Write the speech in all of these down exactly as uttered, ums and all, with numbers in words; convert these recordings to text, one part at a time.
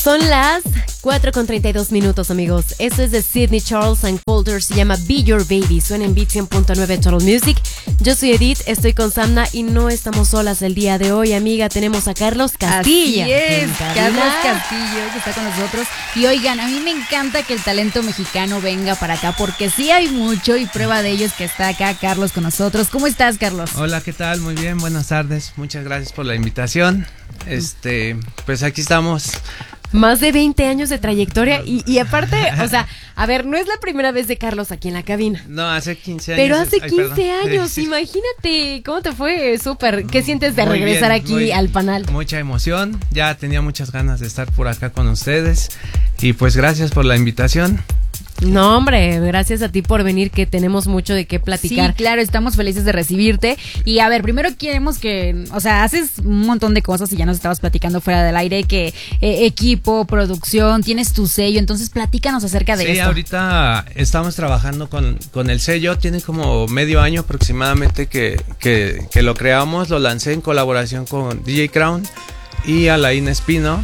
Son las cuatro con treinta y dos minutos, amigos. Esto es de Sydney Charles and Colter, se llama Be Your Baby. Suena en Beat cien punto nueve Total Music. Yo soy Edith, estoy con Samna y no estamos solas el día de hoy, amiga. Tenemos a Carlos Castilla. Así es, Carlos Castillo, que está con nosotros. Y oigan, a mí me encanta que el talento mexicano venga para acá, porque sí hay mucho y prueba de ello es que está acá Carlos con nosotros. ¿Cómo estás, Carlos? Hola, ¿qué tal? Muy bien, buenas tardes. Muchas gracias por la invitación. Este, pues aquí estamos. Más de veinte años de trayectoria y, y aparte, o sea, a ver, no es la primera vez de Carlos aquí en la cabina. No, hace quince años. Pero hace Ay, quince perdón. años, Sí, sí. Imagínate, ¿cómo te fue? Súper, ¿qué sientes de Muy regresar bien, aquí muy- al panel? Mucha emoción, ya tenía muchas ganas de estar por acá con ustedes y pues gracias por la invitación. No, hombre, gracias a ti por venir, que tenemos mucho de qué platicar. Sí, claro, estamos felices de recibirte. Y a ver, primero queremos que, o sea, haces un montón de cosas y ya nos estabas platicando fuera del aire, que eh, equipo, producción, tienes tu sello, entonces platícanos acerca de Sí, esto. ahorita estamos trabajando con, con el sello, tiene como medio año aproximadamente que, que, que lo creamos, lo lancé en colaboración con D J Crown y Alain Espino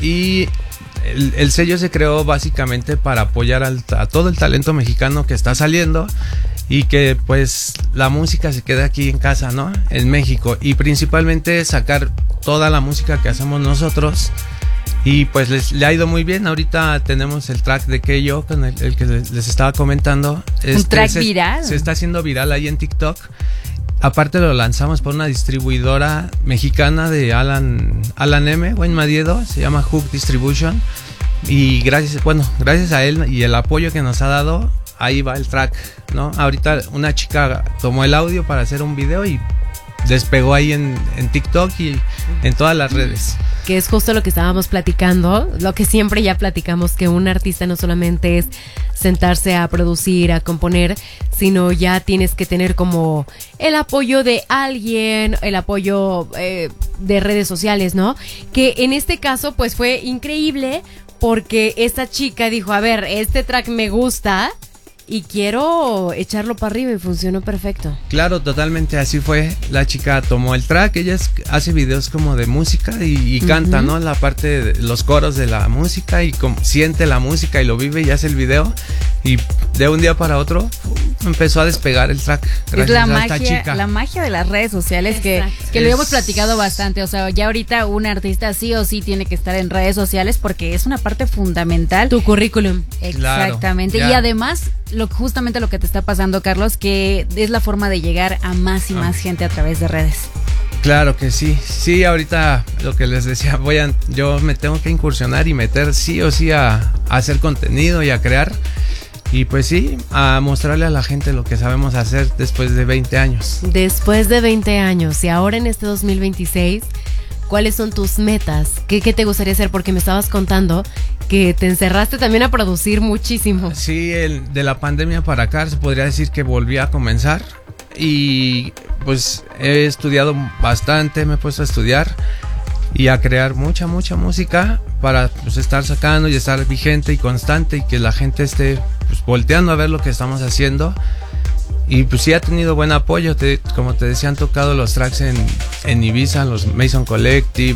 y el, el sello se creó básicamente para apoyar al, a todo el talento mexicano que está saliendo y que pues la música se quede aquí en casa, ¿no? En México, y principalmente sacar toda la música que hacemos nosotros. Y pues les, le ha ido muy bien. Ahorita tenemos el track de Keyo, con el, el que les, les estaba comentando. Un track se, viral. Se está haciendo viral ahí en TikTok. Aparte lo lanzamos por una distribuidora mexicana de Alan, Alan M, Wayne Madiedo, se llama Hook Distribution. Y gracias, bueno, gracias a él y el apoyo que nos ha dado, ahí va el track, ¿no? Ahorita una chica tomó el audio para hacer un video y despegó ahí en, en TikTok y en todas las redes. Que es justo lo que estábamos platicando, lo que siempre ya platicamos, que un artista no solamente es sentarse a producir, a componer, sino ya tienes que tener como el apoyo de alguien, el apoyo eh, de redes sociales, ¿no? Que en este caso pues fue increíble porque esta chica dijo, a ver, este track me gusta y quiero echarlo para arriba, y funcionó perfecto. Claro, totalmente así fue. La chica tomó el track, ella es- hace videos como de música y, y canta, Ujú. ¿no? La parte de los coros de la música y como siente la música y lo vive y hace el video. Y de un día para otro ¡pum! Empezó a despegar el track. Es Gracias la a esta magia, chica. la magia de las redes sociales que, Exacto. que lo Es- hemos platicado bastante. O sea, ya ahorita un artista sí o sí tiene que estar en redes sociales porque es una parte fundamental. Tu currículum. Exactamente. Claro, y ya. además, lo, justamente lo que te está pasando, Carlos, que es la forma de llegar a más y más Ah. gente a través de redes. Claro que sí, sí, ahorita lo que les decía, voy a, yo me tengo que incursionar y meter sí o sí a, a hacer contenido y a crear. Y pues sí, a mostrarle a la gente lo que sabemos hacer después de veinte años. Después de veinte años y ahora en este dos mil veintiséis, ¿cuáles son tus metas? ¿Qué, qué te gustaría hacer? Porque me estabas contando que te encerraste también a producir muchísimo. Sí, el, de la pandemia para acá se podría decir que volví a comenzar y pues he estudiado bastante, me he puesto a estudiar y a crear mucha, mucha música para pues estar sacando y estar vigente y constante y que la gente esté pues volteando a ver lo que estamos haciendo. Y pues sí ha tenido buen apoyo, te- como te decía, han tocado los tracks en, en Ibiza, los Mason Collective,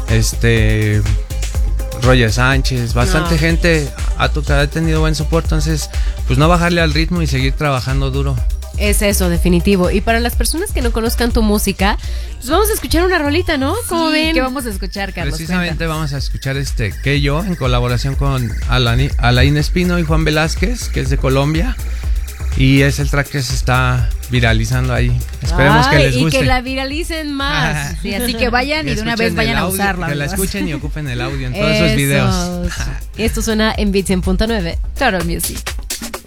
este Roger Sánchez, bastante No. gente ha tocado, ha tenido buen soporte, entonces pues no bajarle al ritmo y seguir trabajando duro. Es eso, definitivo. Y para las personas que no conozcan tu música, pues vamos a escuchar una rolita, ¿no? ¿Cómo Sí, ven? ¿qué vamos a escuchar, Carlos? Precisamente vamos a escuchar este Que Yo en colaboración con Alani- Alain Espino y Juan Velázquez, que es de Colombia. Y es el track que se está viralizando ahí. Esperemos Ay, que les guste. y que la viralicen más. Sí, así que vayan y Que de una escuchen vez vayan el a audio, usarla. Que la amigos. escuchen y ocupen el audio en todos sus videos. Esto suena en Beat cien punto nueve Total Music.